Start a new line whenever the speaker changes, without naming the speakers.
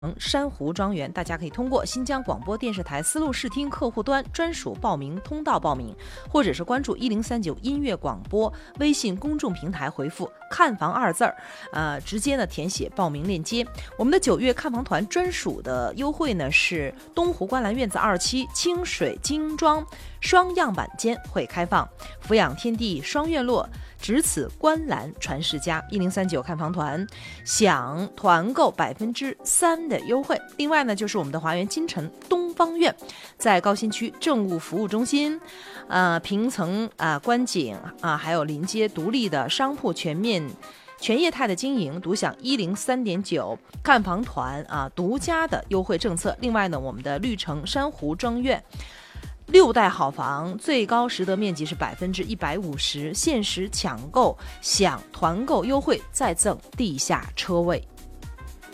珊瑚庄园，大家可以通过新疆广播电视台丝路视听客户端专属报名通道报名，或者是关注1039音乐广播微信公众平台回复看房2字直接呢填写报名链接。我们的9月看房团专属的优惠呢是东湖观澜院子2期清水精装双样板间会开放，俯仰天地双院落，只此观澜传世家。1039看房团享团购3%的优惠。另外呢，就是我们的华园金城东方院，在高新区政务服务中心，平层观景还有临街独立的商铺全业态的经营，独享103.9看房团独家的优惠政策。另外呢，我们的绿城珊瑚庄院6代好房，最高实得面积是150%，限时抢购享团购优惠，再赠地下车位。